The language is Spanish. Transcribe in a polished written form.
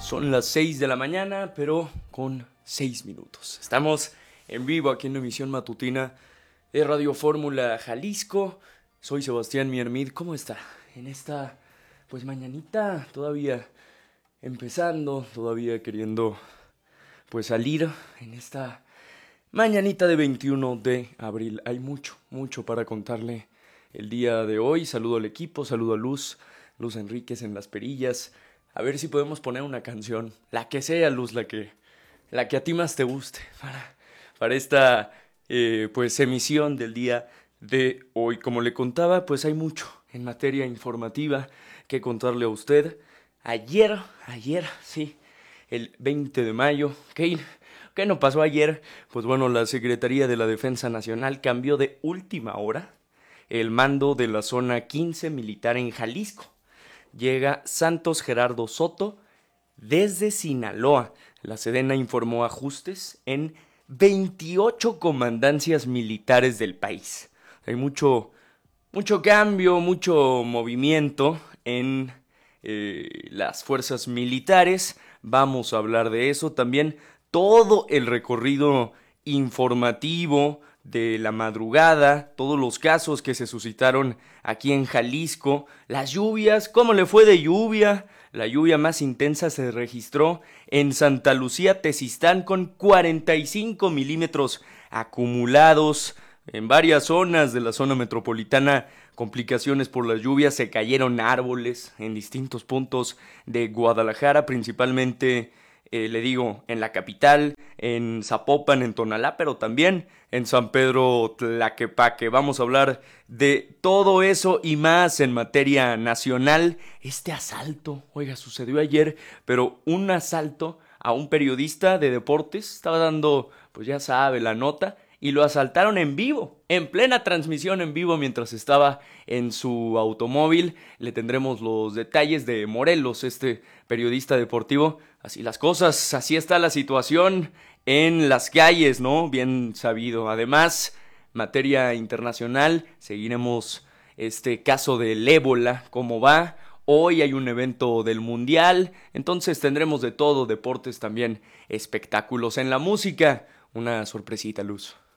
Son las 6 de la mañana, pero con 6 minutos. Estamos en vivo aquí en la emisión matutina de Radio Fórmula Jalisco. Soy Sebastián Miermid. ¿Cómo está? En esta, mañanita, todavía empezando, todavía queriendo, salir en esta mañanita de 21 de abril. Hay mucho para contarle el día de hoy. Saludo al equipo, saludo a Luz Enríquez en las perillas. A ver si podemos poner una canción, la que sea, Luz, la que a ti más te guste, para esta emisión del día de hoy. Como le contaba, hay mucho en materia informativa que contarle a usted. Ayer, sí, el 20 de mayo, ¿qué no pasó ayer? La Secretaría de la Defensa Nacional cambió de última hora el mando de la zona 15 militar en Jalisco. Llega Santos Gerardo Soto desde Sinaloa. La Sedena informó ajustes en 28 comandancias militares del país. Hay mucho cambio, mucho movimiento en las fuerzas militares. Vamos a hablar de eso. También todo el recorrido informativo de la madrugada, todos los casos que se suscitaron aquí en Jalisco, las lluvias, ¿cómo le fue de lluvia? La lluvia más intensa se registró en Santa Lucía, Tezistán, con 45 milímetros acumulados. En varias zonas de la zona metropolitana, complicaciones por las lluvias, se cayeron árboles en distintos puntos de Guadalajara, principalmente en la capital, en Zapopan, en Tonalá, pero también en San Pedro Tlaquepaque. Vamos a hablar de todo eso y más en materia nacional. Este asalto, sucedió ayer, pero un asalto a un periodista de deportes. Estaba dando, ya sabe, la nota, y lo asaltaron en vivo, en plena transmisión en vivo mientras estaba en su automóvil. Le tendremos los detalles de Morelos, este periodista deportivo. Así las cosas, así está la situación en las calles, ¿no? Bien sabido. Además, materia internacional, seguiremos este caso del ébola, cómo va. Hoy hay un evento del Mundial, entonces tendremos de todo, deportes también, espectáculos. En la música, una sorpresita, Luz.